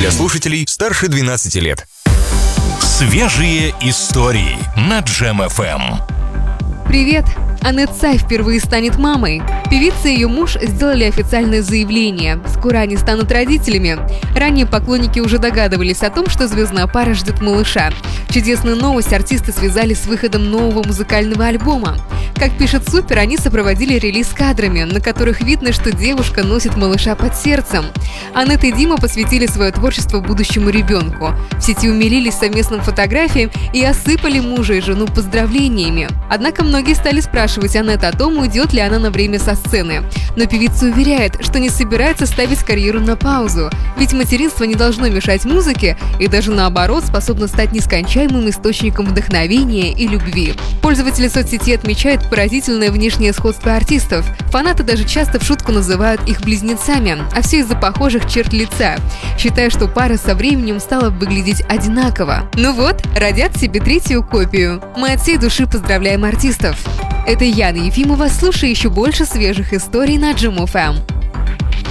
для слушателей старше 12 лет. Свежие истории на Джем FM. Привет! Анет Сай впервые станет мамой. Певица и ее муж сделали официальное заявление. Скоро они станут родителями. Ранее поклонники уже догадывались о том, что звездная пара ждет малыша. Чудесную новость артисты связали с выходом нового музыкального альбома. Как пишет Супер, они сопроводили релиз кадрами, на которых видно, что девушка носит малыша под сердцем. Анет и Дима посвятили свое творчество будущему ребенку. В сети умилились совместным фотографиям и осыпали мужа и жену поздравлениями. Однако многие стали спрашивать Анет о том, уйдет ли она на время со сцены. Но певица уверяет, что не собирается ставить карьеру на паузу. Ведь материнство не должно мешать музыке и даже наоборот способно стать нескончаемым источником вдохновения и любви. Пользователи соцсети отмечают поразительное внешнее сходство артистов. Фанаты даже часто в шутку называют их близнецами, а все из-за похожих черт лица, считая, что пара со временем стала выглядеть одинаково. Ну вот, родят себе третью копию. Мы от всей души поздравляем артистов. Это Яна Ефимова. Слушай еще больше свежих историй на Джем FM.